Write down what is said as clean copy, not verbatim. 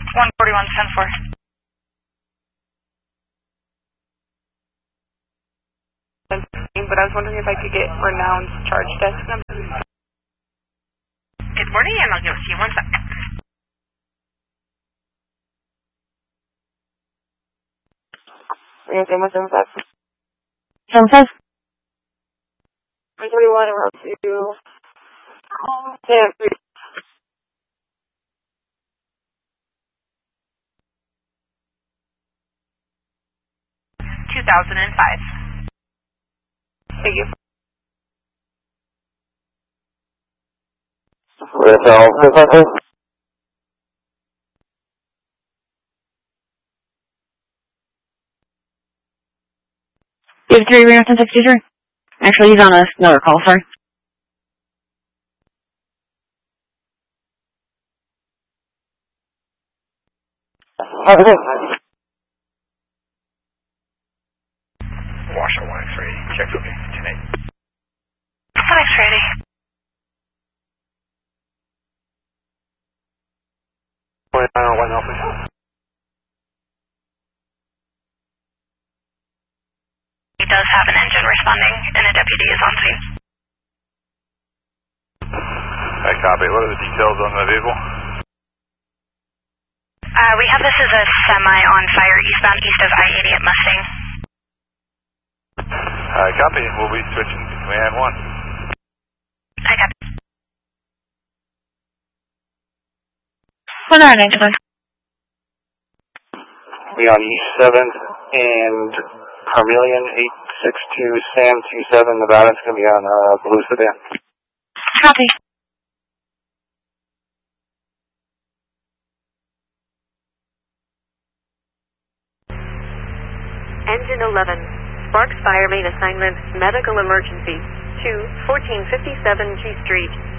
141-10-4. But I was wondering if I could get Renown's charge desk number. Good morning, and I'll give it to you 1 second. Reno 175. 75. 141 around 2. Damn, 3. 2005. Thank you. You have 3 Reno 1063. Actually, he's on another call, sorry. Washoe 1X-ray, check for me, 10-8. 1X-ray. One Alpha. He does have an engine responding, and a deputy is on scene. I copy. What are the details on the vehicle? We have this as a semi on fire eastbound east of I-80 at Mustang. Copy. We'll be switching to Command 1. I copy. 1995. We on East 7th and Carmelian 862 Sam 27 Nevada. It's going to be on Blue Sedan. Copy. Engine 11. Sparks Fire Main Assignment Medical Emergency to 1457 G Street.